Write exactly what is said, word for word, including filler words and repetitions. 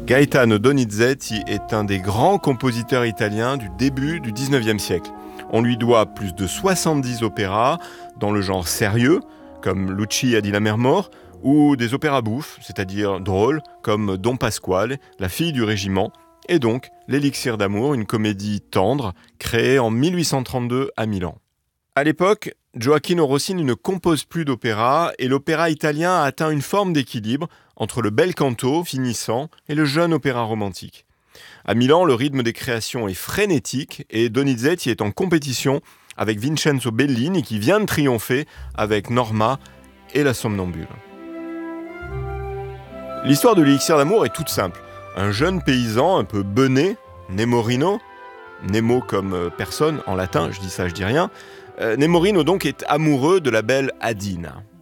Gaetano Donizetti est un des grands compositeurs italiens du début du dix-neuvième siècle. On lui doit plus de soixante-dix opéras dans le genre sérieux, comme Lucia di Lammermoor, ou des opéras bouffes, c'est-à-dire drôles, comme Don Pasquale, La fille du régiment, et donc L'élixir d'amour, une comédie tendre, créée en mille huit cent trente-deux à Milan. À l'époque, Gioachino Rossini ne compose plus d'opéra et l'opéra italien a atteint une forme d'équilibre entre le bel canto finissant et le jeune opéra romantique. À Milan, le rythme des créations est frénétique et Donizetti est en compétition avec Vincenzo Bellini qui vient de triompher avec Norma et La Somnambule. L'histoire de l'élixir d'amour est toute simple. Un jeune paysan un peu bené, Nemorino, Nemo comme personne en latin, je dis ça, je dis rien, euh, Nemorino donc est amoureux de la belle Adina.